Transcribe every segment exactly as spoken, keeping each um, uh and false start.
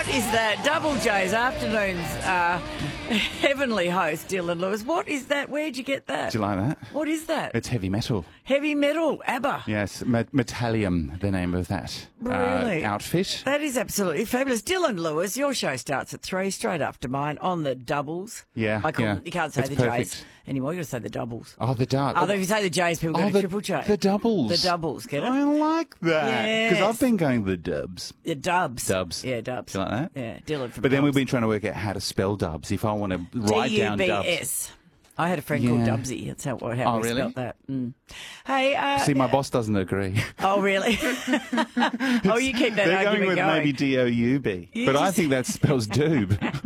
What is that? Double J's Afternoons uh, heavenly host, Dylan Lewis. What is that? Where'd you get that? Do you like that? What is that? It's heavy metal. Heavy metal, ABBA. Yes, Me- Metallium, the name of that Really? uh, outfit. That is absolutely fabulous. Dylan Lewis, your show starts at three, straight after mine, on the doubles. Yeah, I call yeah. You can't say It's the perfect. J's anymore. You got to say the doubles. Oh, the dart. Although if you say the J's, people go oh, to the, Triple J. the doubles. The doubles, get it? I like that. Because Yes. I've been going the dubs. The dubs. Dubs. Yeah, dubs. Do you like that? Yeah, Dylan from But then we've Dubs. been trying to work out how to spell dubs. If I want to write down D U B dubs. S. I had a friend called Yeah. Dubsy. That's how, how Oh, we really? spelled that. Mm. Hey, uh, See, my boss doesn't agree. oh, really? oh, you keep that They're argument going with going. maybe D O U B. You But I just- think that spells doob.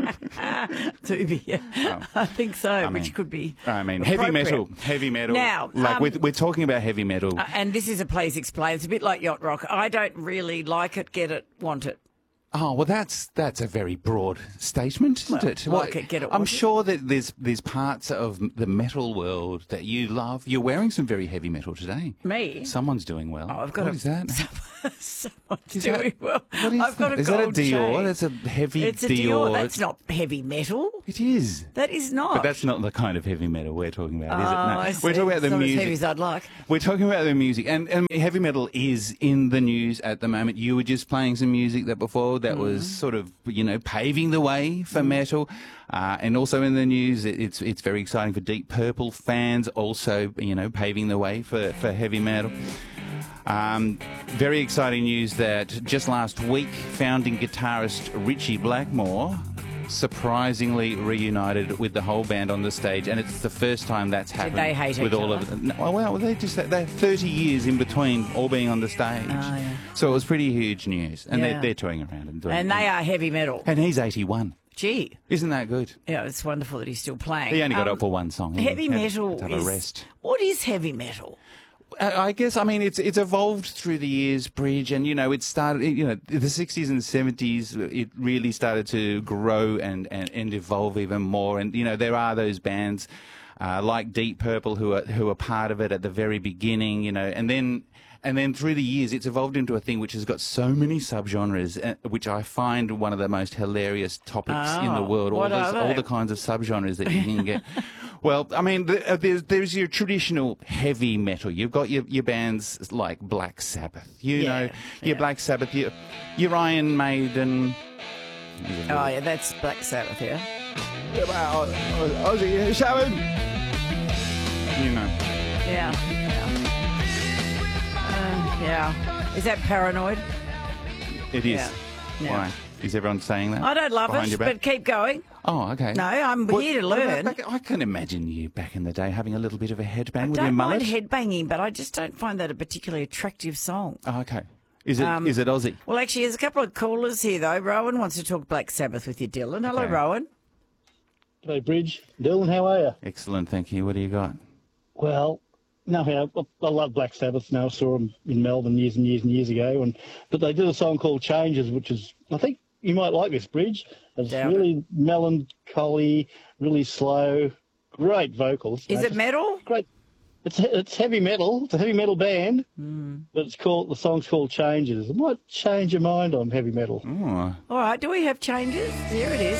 Doobie, yeah. Oh. I think so, mean- which could be I mean, heavy appropriate. metal. Heavy metal. Now, like um, we're, we're talking about heavy metal. Uh, and this is a please explain. It's a bit like yacht rock. I don't really like it, get it, want it. Oh, well, that's that's a very broad statement, isn't Well, it? like it, get it, I'm want it. sure that there's there's parts of the metal world that you love. You're wearing some very heavy metal today. Me? Someone's doing well. Oh, I've got What a, is that? Someone's Is doing that- well. What is I've got that? a Is that a gold Dior? chain. That's a heavy It's a Dior. Dior. That's not heavy metal. It is. That is not. But that's not the kind of heavy metal we're talking about, is it? Oh, No. I see. We're talking about the It's not music. as heavy as I'd like. We're talking about the music, and, and heavy metal is in the news at the moment. You were just playing some music that before that was Mm-hmm. sort of, you know, paving the way for metal, uh, and also in the news, it, it's it's very exciting for Deep Purple fans. Also, you know, paving the way for for heavy metal. Um, very exciting news that just last week, founding guitarist Richie Blackmore surprisingly reunited with the whole band on the stage, and it's the first time that's happened they hate with each all other? of them. No, well, they just they're thirty years in between all being on the stage, Oh, yeah. so it was pretty huge news, and Yeah. they're, they're touring around and doing. And they are heavy metal. and he's eighty-one. Gee. Isn't that good? Yeah, it's wonderful that he's still playing. He only got Um, up for one song. He Heavy had- metal had to have is... a rest. What is heavy metal? I I guess I mean it's it's evolved through the years, Bridge, and you know it started. You know the sixties and seventies. It really started to grow and, and, and evolve even more. And you know there are those bands uh, like Deep Purple who are who are part of it at the very beginning. You know, and then. And then through the years, it's evolved into a thing which has got so many subgenres, uh, which I find one of the most hilarious topics in the Oh, world. All, what those, are all they? the kinds of subgenres that you can get. Well, I mean, the, uh, there's, there's your traditional heavy metal. You've got your, your bands like Black Sabbath, you Yeah, know, your yeah. Black Sabbath, your, your Iron Maiden. Oh, yeah, that's Black Sabbath, yeah. Ozzy, Sharon. You know. Yeah. Yeah. Uh, yeah. Is that paranoid? It is. Yeah. Yeah. Why? Is everyone saying that? I don't love behind it, your back? but keep going. Oh, okay. No, I'm What- here to what about learn. back- I can imagine you back in the day having a little bit of a headbang with your Don't mullet. mind headbanging, but I just don't find that a particularly attractive song. Oh, okay. Is it? Um, Is it Aussie? Well, actually, there's a couple of callers here, though. Rowan wants to talk Black Sabbath with you, Dylan. Hello, Okay. Rowan. G'day, Bridge. Dylan, how are you? Excellent, thank you. What do you got? Well, nothing. I, I love Black Sabbath. Now I saw them in Melbourne years and years and years ago, and but they did a song called Changes, which is I think you might like this, Bridge. It's Doubt really melancholy, really slow, great vocals. Is Uh, it metal? Great. It's it's heavy metal. It's a heavy metal band, but it's called the song's called Changes. It might change your mind on heavy metal. Oh. All right, do we have changes? Here it is.